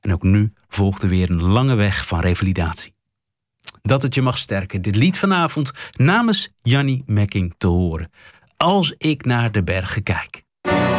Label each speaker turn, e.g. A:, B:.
A: En ook nu volgt er weer een lange weg van revalidatie. Dat het je mag sterken. Dit lied vanavond namens Jannie Mekking te horen. Als ik naar de bergen kijk.